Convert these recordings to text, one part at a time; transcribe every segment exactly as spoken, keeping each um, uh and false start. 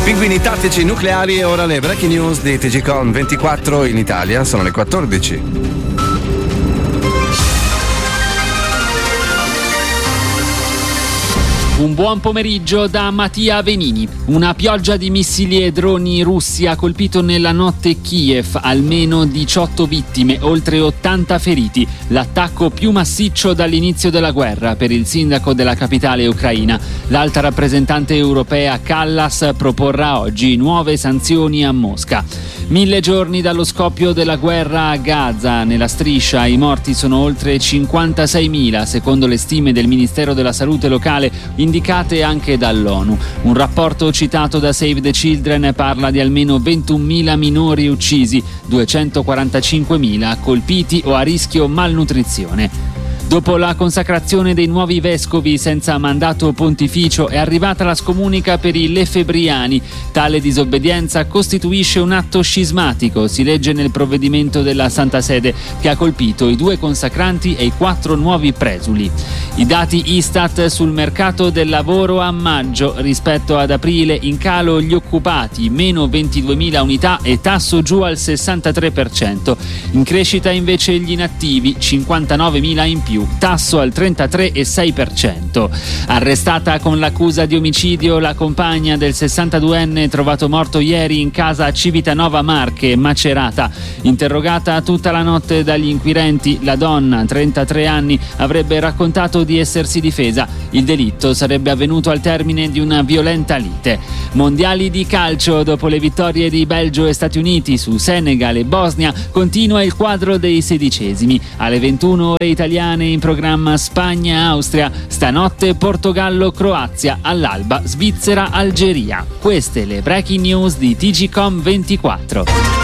Pinguini tattici nucleari e ora le breaking news di T G Com ventiquattro in Italia, sono le quattordici. Un buon pomeriggio da Mattia Venini. Una pioggia di missili e droni russi ha colpito nella notte Kiev, almeno diciotto vittime, oltre ottanta feriti. L'attacco più massiccio dall'inizio della guerra per il sindaco della capitale ucraina. L'alta rappresentante europea Kallas proporrà oggi nuove sanzioni a Mosca. Mille giorni dallo scoppio della guerra a Gaza. Nella striscia i morti sono oltre cinquantaseimila, secondo le stime del Ministero della Salute locale, indicate anche dall'ONU. Un rapporto citato da Save the Children parla di almeno ventunomila minori uccisi, duecentoquarantacinquemila colpiti o a rischio malnutrizione. Dopo la consacrazione dei nuovi vescovi senza mandato pontificio è arrivata la scomunica per i lefebriani. Tale disobbedienza costituisce un atto scismatico, si legge nel provvedimento della Santa Sede, che ha colpito i due consacranti e i quattro nuovi presuli. I dati Istat sul mercato del lavoro a maggio: rispetto ad aprile in calo gli occupati, meno ventiduemila unità e tasso giù al sessantatré per cento. In crescita invece gli inattivi, cinquantanovemila in più, tasso al trentatré virgola sei per cento. Arrestata con l'accusa di omicidio la compagna del sessantaduenne trovato morto ieri in casa a Civitanova Marche, Macerata. Interrogata tutta la notte dagli inquirenti, la donna, trentatré anni, avrebbe raccontato di essersi difesa. Il delitto sarebbe avvenuto al termine di una violenta lite. Mondiali di calcio: dopo le vittorie di Belgio e Stati Uniti su Senegal e Bosnia, continua il quadro dei sedicesimi. Alle ventuno ore italiane in programma Spagna-Austria, stanotte Portogallo-Croazia, all'alba Svizzera-Algeria. Queste le breaking news di T G Com ventiquattro.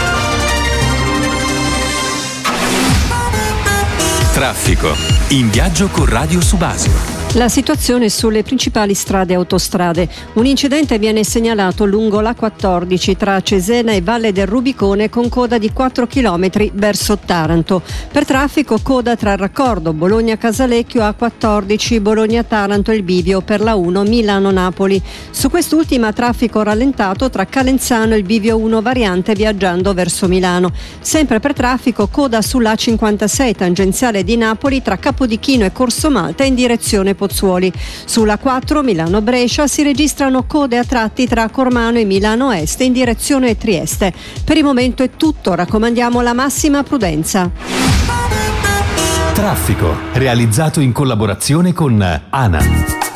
Traffico. In viaggio con Radio Subasio. La situazione sulle principali strade e autostrade. Un incidente viene segnalato lungo l'A quattordici tra Cesena e Valle del Rubicone con coda di quattro chilometri verso Taranto. Per traffico coda tra il raccordo Bologna-Casalecchio, A quattordici, Bologna-Taranto e il bivio per la uno Milano-Napoli. Su quest'ultima traffico rallentato tra Calenzano e il bivio uno variante viaggiando verso Milano. Sempre per traffico coda sull'A cinquantasei tangenziale di Napoli tra Capodichino e Corso Malta in direzione Pozzuoli. Sulla quattro Milano-Brescia si registrano code a tratti tra Cormano e Milano Est in direzione Trieste. Per il momento è tutto, raccomandiamo la massima prudenza. Traffico, realizzato in collaborazione con ANAM.